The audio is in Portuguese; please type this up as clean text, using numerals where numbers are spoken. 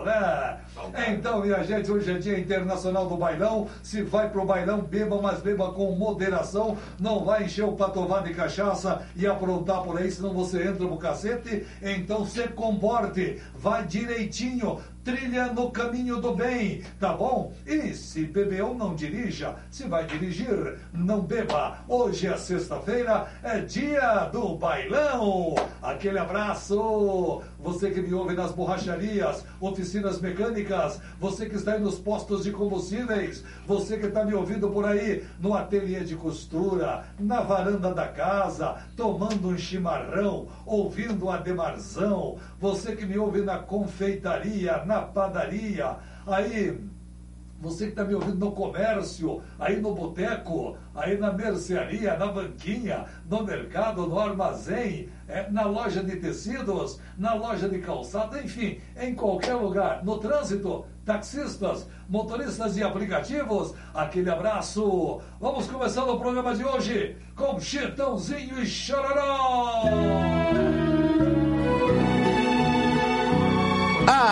né? Então, minha gente, hoje é Dia Internacional do Bailão. Se vai pro bailão, beba, mas beba com moderação. Não vai encher o patová de cachaça e aprontar por aí, senão você entra no cacete. Então, se comporte, vai direitinho, trilha no caminho do bem, tá bom? E se bebeu, não dirija. Se vai dirigir, não beba. Hoje é sexta-feira, é dia do bailão. Aquele abraço. Você que me ouve nas borracharias, oficinas mecânicas, você que está aí nos postos de combustíveis, você que está me ouvindo por aí no ateliê de costura, na varanda da casa, tomando um chimarrão, ouvindo a Demarzão, você que me ouve na confeitaria, na padaria, aí você que está me ouvindo no comércio, aí no boteco, aí na mercearia, na banquinha, no mercado, no armazém, na loja de tecidos, na loja de calçado, enfim, em qualquer lugar, no trânsito, taxistas, motoristas de aplicativos, aquele abraço. Vamos começar o programa de hoje com Chitãozinho e Chororó.